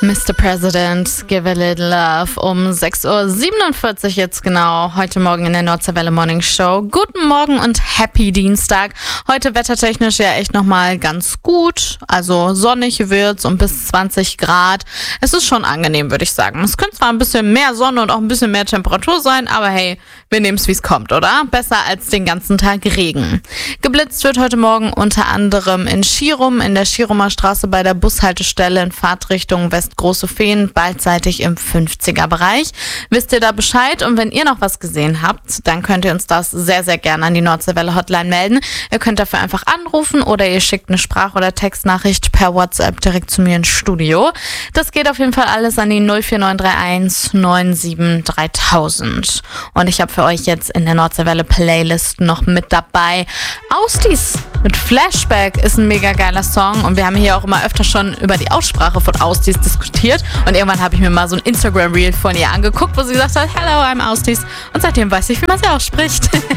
Mr. President, give a little love um 6.47 Uhr jetzt genau. Heute Morgen in der Nordseewelle Morning Show. Guten Morgen und Happy Dienstag. Heute wettertechnisch ja echt nochmal ganz gut. Also sonnig wird's und bis 20 Grad. Es ist schon angenehm, würde ich sagen. Es könnte zwar ein bisschen mehr Sonne und auch ein bisschen mehr Temperatur sein, aber hey, wir nehmen's wie es kommt, oder? Besser als den ganzen Tag Regen. Geblitzt wird heute Morgen unter anderem in Schirum, in der Schirumer Straße bei der Bushaltestelle in Fahrtrichtung Westgroße Feen, beidseitig im 50er-Bereich. Wisst ihr da Bescheid? Und wenn ihr noch was gesehen habt, dann könnt ihr uns das sehr, sehr gerne an die Nordseewelle Hotline melden. Ihr könnt dafür einfach anrufen oder ihr schickt eine Sprach- oder Textnachricht per WhatsApp direkt zu mir ins Studio. Das geht auf jeden Fall alles an die 04931 97 3000. Und ich habe für euch jetzt in der Nordseewelle Playlist noch mit dabei Austis mit Flashback ist ein mega geiler Song und wir haben hier auch immer öfter schon über die Aussprache von Austis diskutiert und irgendwann habe ich mir mal so ein Instagram-Reel von ihr angeguckt, wo sie gesagt hat, hello, I'm Austis und seitdem weiß ich, wie man sie ausspricht.